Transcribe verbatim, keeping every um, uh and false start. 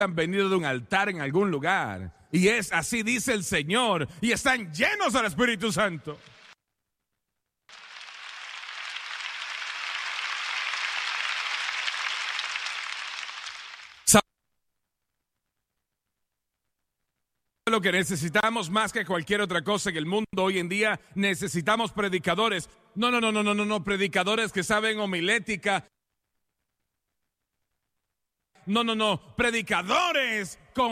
han venido de un altar en algún lugar. Y es así dice el Señor. Y están llenos del Espíritu Santo. Lo que necesitamos más que cualquier otra cosa en el mundo hoy en día, necesitamos predicadores. No, no, no, no, no, no, no, predicadores que saben homilética. No, no, no, predicadores con